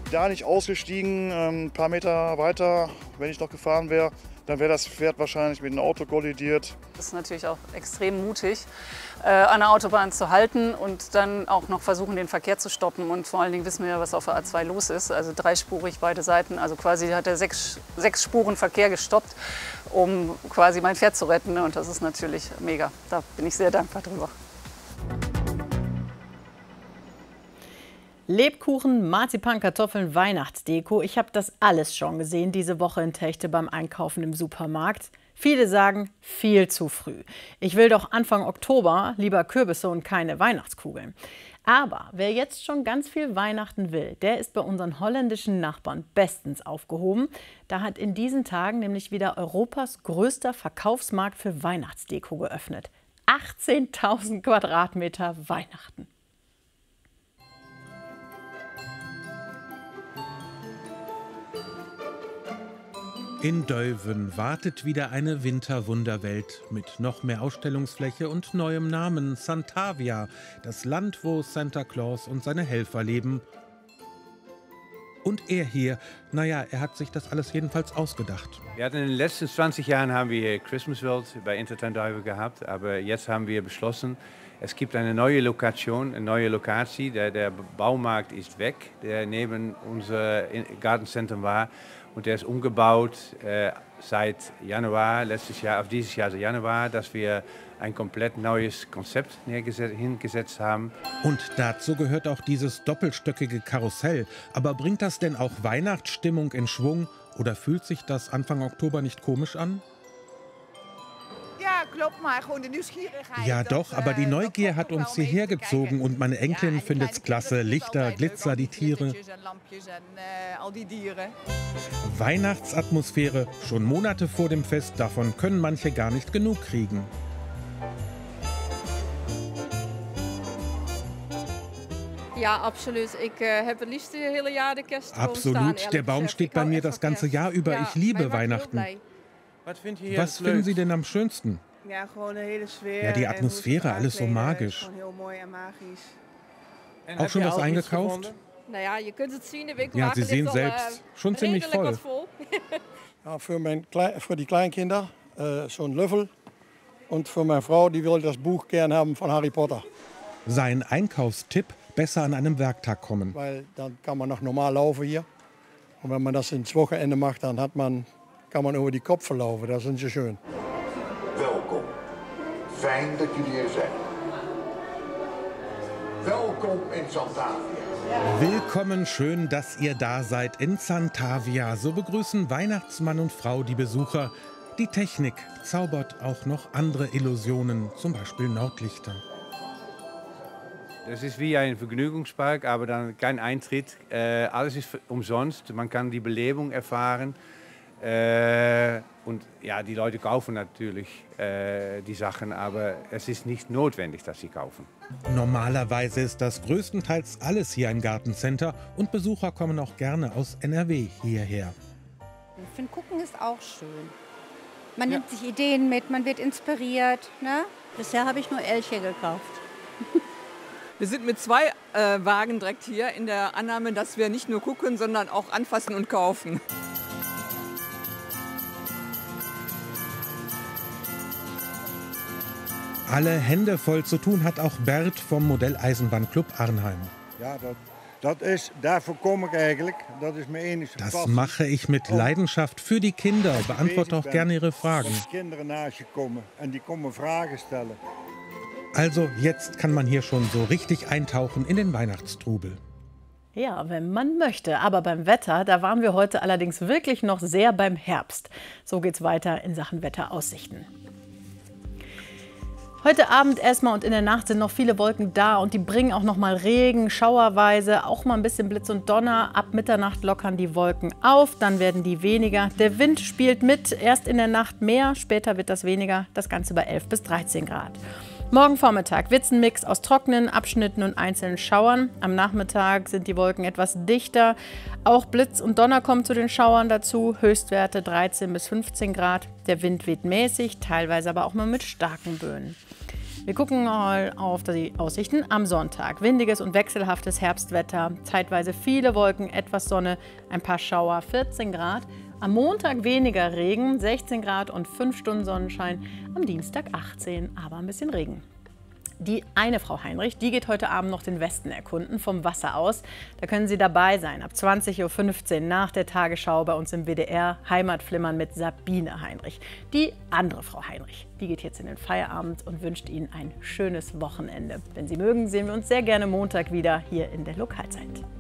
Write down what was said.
da nicht ausgestiegen, ein paar Meter weiter, wenn ich noch gefahren wäre, dann wäre das Pferd wahrscheinlich mit dem Auto kollidiert. Das ist natürlich auch extrem mutig, an der Autobahn zu halten und dann auch noch versuchen, den Verkehr zu stoppen. Und vor allen Dingen wissen wir ja, was auf der A2 los ist. Also dreispurig beide Seiten. Also quasi hat er sechs Spuren Verkehr gestoppt, um quasi mein Pferd zu retten. Und das ist natürlich mega. Da bin ich sehr dankbar drüber. Lebkuchen, Marzipan, Kartoffeln, Weihnachtsdeko. Ich habe das alles schon gesehen diese Woche in Techte beim Einkaufen im Supermarkt. Viele sagen, viel zu früh. Ich will doch Anfang Oktober lieber Kürbisse und keine Weihnachtskugeln. Aber wer jetzt schon ganz viel Weihnachten will, der ist bei unseren holländischen Nachbarn bestens aufgehoben. Da hat in diesen Tagen nämlich wieder Europas größter Verkaufsmarkt für Weihnachtsdeko geöffnet. 18.000 Quadratmeter Weihnachten. In Deuven wartet wieder eine Winterwunderwelt mit noch mehr Ausstellungsfläche und neuem Namen: Santavia, das Land, wo Santa Claus und seine Helfer leben. Und er hier, naja, er hat sich das alles jedenfalls ausgedacht. Wir hatten in den letzten 20 Jahren haben wir Christmas World bei Intertown Deuven gehabt, aber jetzt haben wir beschlossen, es gibt eine neue Lokation, eine neue Lokatie. Der Baumarkt ist weg, der neben unser Gartencentrum war. Und der ist umgebaut seit Januar, letztes Jahr, auf dieses Jahr, also Januar, dass wir ein komplett neues Konzept hingesetzt haben. Und dazu gehört auch dieses doppelstöckige Karussell. Aber bringt das denn auch Weihnachtsstimmung in Schwung? Oder fühlt sich das Anfang Oktober nicht komisch an? Ja doch, aber die Neugier hat uns hierher gezogen und meine Enkelin findet's klasse. Lichter, Glitzer, die Tiere. Weihnachtsatmosphäre, schon Monate vor dem Fest, davon können manche gar nicht genug kriegen. Ja, absolut. Ich habe het liefst het hele Jahr de Kerstboom staan. Absolut, der Baum steht bei mir das ganze Jahr über. Ich liebe Weihnachten. Was finden Sie denn am schönsten? Ja, die Atmosphäre, alles so magisch. Auch schon was eingekauft? Ja, Sie sehen selbst, schon ziemlich voll. Ja, für die Kleinkinder so ein Löffel. Und für meine Frau, die will das Buch gern haben von Harry Potter. Sein Einkaufstipp: besser an einem Werktag kommen. Weil dann kann man noch normal laufen hier. Und wenn man das ins Wochenende macht, dann kann man über die Kopf laufen. Das sind sie schön. Welkom. Fijn dat jullie er zijn. Welkom in Santavia. Willkommen, schön, dass ihr da seid in Santavia. So begrüßen Weihnachtsmann und Frau die Besucher. Die Technik zaubert auch noch andere Illusionen, zum Beispiel Nordlichter. Es ist wie ein Vergnügungspark, aber dann kein Eintritt. Alles ist umsonst, man kann die Belebung erfahren. Und ja, die Leute kaufen natürlich die Sachen, aber es ist nicht notwendig, dass sie kaufen. Normalerweise ist das größtenteils alles hier im Gartencenter und Besucher kommen auch gerne aus NRW hierher. Ich finde, gucken ist auch schön. Man nimmt sich Ideen mit, man wird inspiriert. Ne? Bisher habe ich nur Elche gekauft. Wir sind mit 2 Wagen direkt hier in der Annahme, dass wir nicht nur gucken, sondern auch anfassen und kaufen. Alle Hände voll zu tun hat auch Bert vom Modelleisenbahnclub Arnheim. Ja, dafür komme ich eigentlich. Das ist mir ähnlich. Das mache ich mit Leidenschaft für die Kinder. Beantworte auch gerne ihre Fragen. Kinder naast je kommen und die kommen Fragen stellen. Also jetzt kann man hier schon so richtig eintauchen in den Weihnachtstrubel. Ja, wenn man möchte. Aber beim Wetter, da waren wir heute allerdings wirklich noch sehr beim Herbst. So geht's weiter in Sachen Wetteraussichten. Heute Abend erstmal und in der Nacht sind noch viele Wolken da und die bringen auch noch mal Regen, schauerweise, auch mal ein bisschen Blitz und Donner. Ab Mitternacht lockern die Wolken auf, dann werden die weniger. Der Wind spielt mit, erst in der Nacht mehr, später wird das weniger, das Ganze bei 11 bis 13 Grad. Morgen Vormittag wird es ein Mix aus trockenen Abschnitten und einzelnen Schauern. Am Nachmittag sind die Wolken etwas dichter. Auch Blitz und Donner kommen zu den Schauern dazu. Höchstwerte 13 bis 15 Grad. Der Wind weht mäßig, teilweise aber auch mal mit starken Böen. Wir gucken mal auf die Aussichten am Sonntag. Windiges und wechselhaftes Herbstwetter, zeitweise viele Wolken, etwas Sonne, ein paar Schauer, 14 Grad. Am Montag weniger Regen, 16 Grad und 5 Stunden Sonnenschein. Am Dienstag 18, aber ein bisschen Regen. Die eine Frau Heinrich, die geht heute Abend noch den Westen erkunden, vom Wasser aus. Da können Sie dabei sein, ab 20:15 Uhr nach der Tagesschau bei uns im WDR. Heimatflimmern mit Sabine Heinrich. Die andere Frau Heinrich, die geht jetzt in den Feierabend und wünscht Ihnen ein schönes Wochenende. Wenn Sie mögen, sehen wir uns sehr gerne Montag wieder hier in der Lokalzeit.